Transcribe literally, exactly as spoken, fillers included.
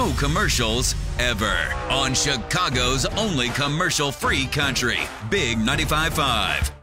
no commercials ever on Chicago's only commercial-free country, Big ninety-five point five.